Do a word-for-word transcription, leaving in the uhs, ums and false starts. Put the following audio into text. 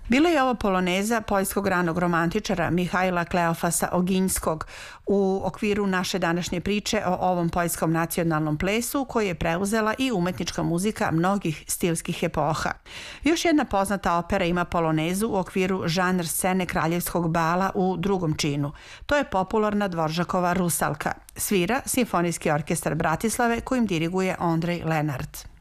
Bila je ovo poloneza poljskog ranog romantičara Mihajla Kleofasa Oginjskog u okviru naše današnje priče o ovom poljskom nacionalnom plesu koji je preuzela i umetnička muzika mnogih stilskih epoha. Još jedna poznata opera ima polonezu u okviru žanr scene kraljevskog bala u drugom činu. To je popularna Dvoržakova Rusalka. Svira Simfonijski orkestar Bratislave kojim diriguje Ondrej Lenart.